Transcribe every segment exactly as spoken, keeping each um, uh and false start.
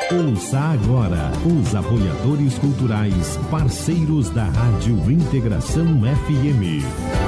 Ouça agora os apoiadores culturais, parceiros da Rádio Integração F M.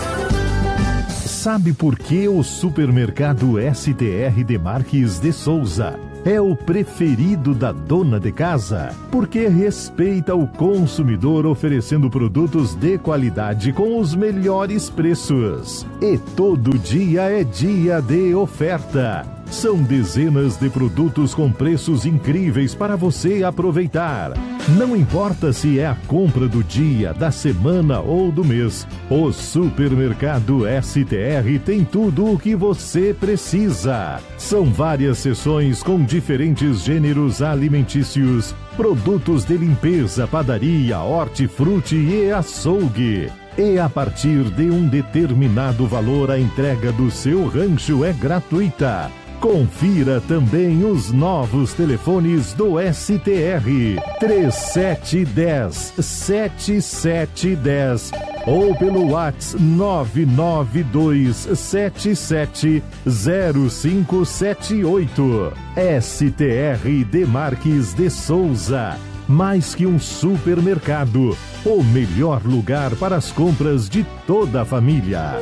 Sabe por que o supermercado S T R Demarques de Souza é o preferido da dona de casa? Porque respeita o consumidor, oferecendo produtos de qualidade com os melhores preços. E todo dia é dia de oferta. São dezenas de produtos com preços incríveis para você aproveitar. Não importa se é a compra do dia, da semana ou do mês, o Supermercado S T R tem tudo o que você precisa. São várias seções com diferentes gêneros alimentícios, produtos de limpeza, padaria, hortifruti e açougue. E a partir de um determinado valor, a entrega do seu rancho é gratuita. Confira também os novos telefones do S T R: três sete um zero, sete sete um zero ou pelo WhatsApp nove nove dois sete sete zero cinco sete oito. S T R Demarques de Souza, mais que um supermercado, o melhor lugar para as compras de toda a família.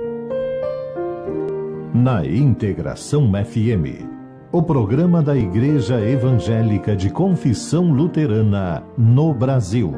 Na Integração F M, o programa da Igreja Evangélica de Confissão Luterana no Brasil.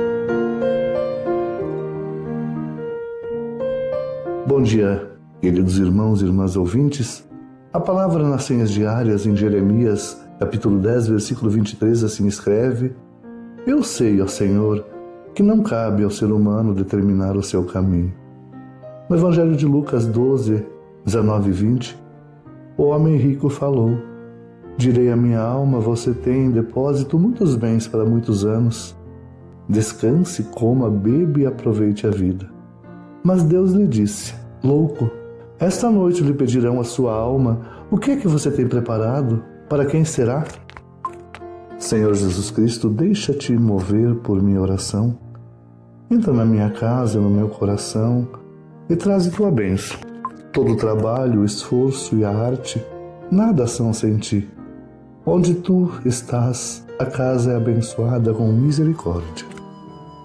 Bom dia, queridos irmãos e irmãs ouvintes. A palavra nas senhas diárias em Jeremias, capítulo dez, versículo vinte e três, assim escreve: Eu sei, ó Senhor, que não cabe ao ser humano determinar o seu caminho. No Evangelho de Lucas doze, dezenove e vinte, o homem rico falou: Direi à minha alma, você tem em depósito muitos bens para muitos anos. Descanse, coma, beba e aproveite a vida. Mas Deus lhe disse: Louco, esta noite lhe pedirão a sua alma. O que é que você tem preparado? Para quem será? Senhor Jesus Cristo, deixa-te mover por minha oração. Entra na minha casa, no meu coração, e traze tua bênção. Todo o trabalho, o esforço e a arte, nada são sem ti. Onde tu estás, a casa é abençoada com misericórdia.